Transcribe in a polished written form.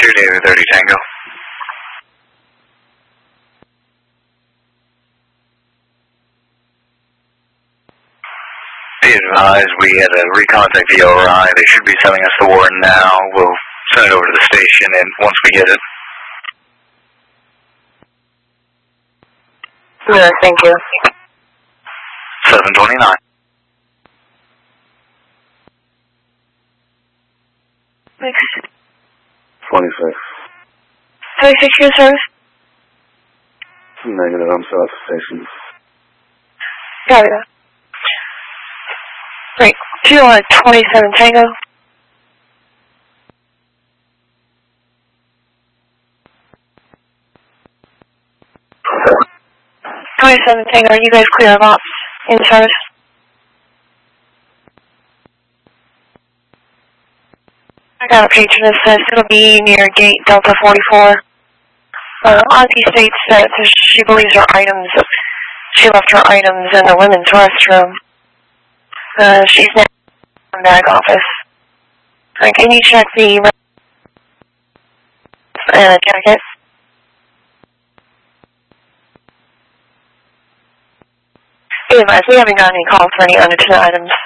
Roger, David 30 Tango. Be advised, we had a recontact the ORI. They should be sending us the warrant now. We'll send it over to the station and once we get it. Yeah, thank you. 729. Thanks. 26. 26 years service? Negative, I'm still at the station. Copy that. Great. 27 Tango. Tango, are you guys clear of ops in service? I got a patron that says it'll be near gate Delta 44. Ozzy states that she believes she left her items in the women's restroom. She's now in the bag office. Can you check the jacket? Be advised, we haven't gotten any calls for any unattended items.